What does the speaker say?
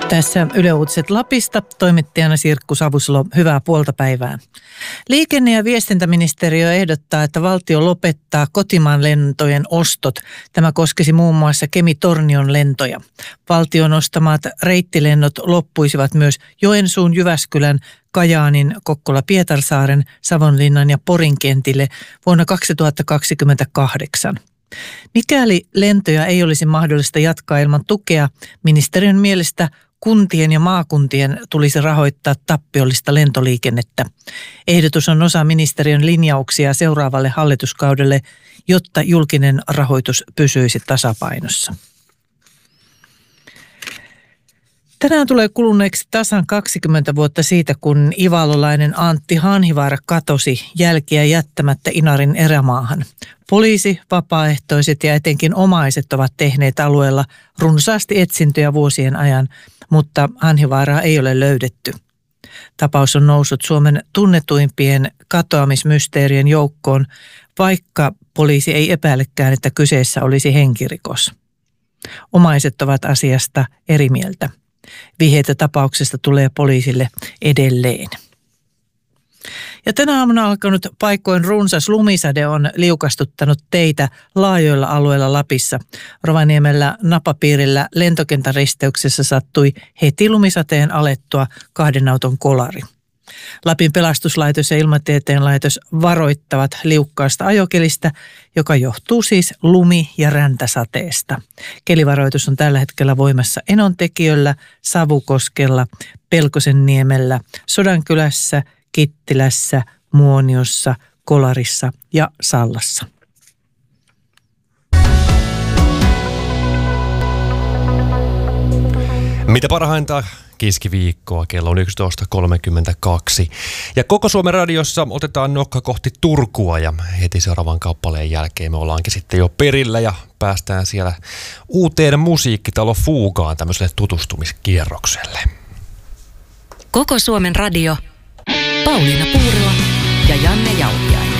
Tässä Yle Uutiset Lapista, toimittajana Sirkku Savusalo, hyvää puolta päivää. Liikenne- ja viestintäministeriö ehdottaa, että valtio lopettaa kotimaan lentojen ostot. Tämä koskisi muun muassa Kemi-Tornion lentoja. Valtion ostamat reittilennot loppuisivat myös Joensuun, Jyväskylän, Kajaanin, Kokkola-Pietarsaaren, Savonlinnan ja Porin kentille vuonna 2028. Mikäli lentoja ei olisi mahdollista jatkaa ilman tukea, ministeriön mielestä kuntien ja maakuntien tulisi rahoittaa tappiollista lentoliikennettä. Ehdotus on osa ministeriön linjauksia seuraavalle hallituskaudelle, jotta julkinen rahoitus pysyisi tasapainossa. Tänään tulee kuluneeksi tasan 20 vuotta siitä, kun ivalolainen Antti Hanhivaara katosi jälkiä jättämättä Inarin erämaahan. Poliisi, vapaaehtoiset ja etenkin omaiset ovat tehneet alueella runsaasti etsintöjä vuosien ajan, mutta Hanhivaaraa ei ole löydetty. Tapaus on noussut Suomen tunnetuimpien katoamismysteerien joukkoon, vaikka poliisi ei epäilekään, että kyseessä olisi henkirikos. Omaiset ovat asiasta eri mieltä. Vihjeitä tapauksesta tulee poliisille edelleen. Ja tänä aamuna alkanut paikoin runsas lumisade on liukastuttanut teitä laajoilla alueilla Lapissa. Rovaniemellä napapiirillä lentokentän risteyksessä sattui heti lumisateen alettua 2 auton kolari. Lapin pelastuslaitos ja Ilmatieteen laitos varoittavat liukkaasta ajokelistä, joka johtuu siis lumi- ja räntäsateesta. Kelivaroitus on tällä hetkellä voimassa Enontekiöllä, Savukoskella, Pelkosenniemellä, Sodankylässä, Kittilässä, Muoniossa, Kolarissa ja Sallassa. Mitä parhainta keskiviikkoa, kello on 11.32. Ja koko Suomen radiossa otetaan nokka kohti Turkua ja heti seuraavan kappaleen jälkeen me ollaankin sitten jo perillä ja päästään siellä uuteen musiikkitalo Fugaan tämmöiselle tutustumiskierrokselle. Koko Suomen radio, Pauliina Puurila ja Janne Jauhiainen.